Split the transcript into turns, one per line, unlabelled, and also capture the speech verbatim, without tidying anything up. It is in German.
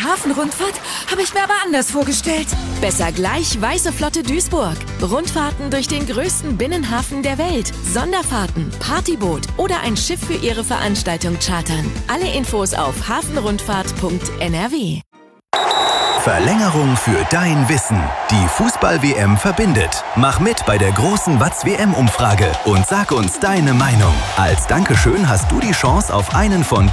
Hafenrundfahrt habe ich mir aber anders vorgestellt.
Besser gleich Weiße Flotte Duisburg. Rundfahrten durch den größten Binnenhafen der Welt, Sonderfahrten, Partyboot oder ein Schiff für Ihre Veranstaltung chartern. Alle Infos auf hafenrundfahrt punkt n r w.
Verlängerung für dein Wissen. Die Fußball-W M verbindet. Mach mit bei der großen Watz-W M-Umfrage und sag uns deine Meinung. Als Dankeschön hast du die Chance auf einen von